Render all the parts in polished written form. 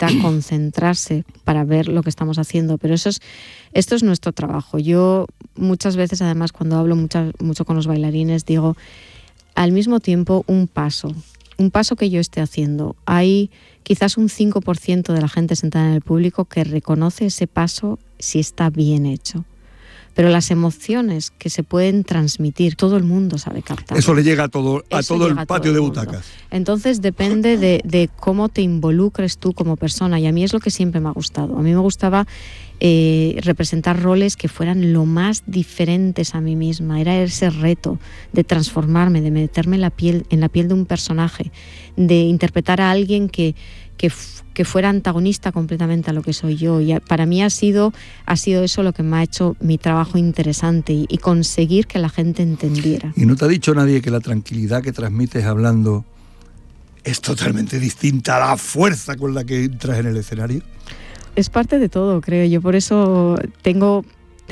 concentrarse para ver lo que estamos haciendo, pero esto es nuestro trabajo. Yo muchas veces, además, cuando hablo mucho con los bailarines, digo, al mismo tiempo, un paso que yo esté haciendo, hay quizás un 5% de la gente sentada en el público que reconoce ese paso si está bien hecho. Pero las emociones que se pueden transmitir, todo el mundo sabe captar. Eso le llega a todo el patio de butacas. Entonces depende de cómo te involucres tú como persona, y a mí es lo que siempre me ha gustado. A mí me gustaba representar roles que fueran lo más diferentes a mí misma. Era ese reto de transformarme, de meterme en la piel de un personaje, de interpretar a alguien que fuera antagonista completamente a lo que soy yo. Y para mí ha sido eso lo que me ha hecho mi trabajo interesante y conseguir que la gente entendiera. ¿Y no te ha dicho nadie que la tranquilidad que transmites hablando es totalmente distinta a la fuerza con la que entras en el escenario? Es parte de todo, creo yo. Por eso tengo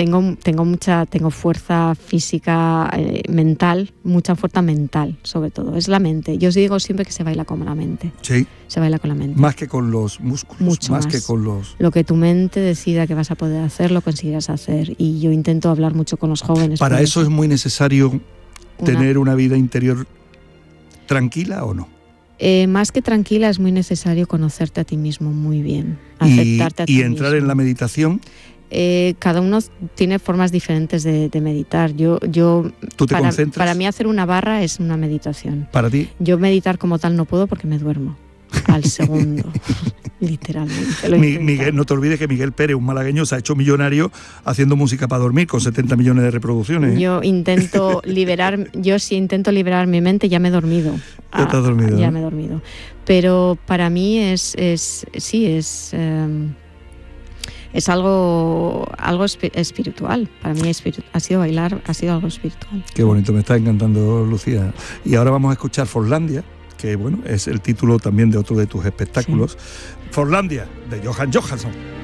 fuerza física, mental, mucha fuerza mental, sobre todo. Es la mente. Yo os digo siempre que se baila con la mente. Sí. Se baila con la mente. Más que con los músculos. Mucho más que con los... Lo que tu mente decida que vas a poder hacer, lo conseguirás hacer. Y yo intento hablar mucho con los jóvenes. ¿Para eso es muy necesario tener una vida interior tranquila o no? Más que tranquila, es muy necesario conocerte a ti mismo muy bien. Aceptarte a ti mismo. ¿Y entrar en la meditación? Cada uno tiene formas diferentes de meditar. ¿Tú te concentras? Para mí hacer una barra es una meditación. ¿Para ti? Yo meditar como tal no puedo porque me duermo al segundo, literalmente. Miguel, no te olvides que Miguel Pérez, un malagueño, se ha hecho millonario haciendo música para dormir con 70 millones de reproducciones. Yo intento intento liberar mi mente, ya me he dormido. Ya te has dormido. Ya me he dormido. Pero para mí es algo espiritual. Para mí ha sido bailar, ha sido algo espiritual. Qué bonito, me está encantando, Lucía. Y ahora vamos a escuchar Forlandia, que bueno, es el título también de otro de tus espectáculos. Sí. Forlandia, de Johan Johansson.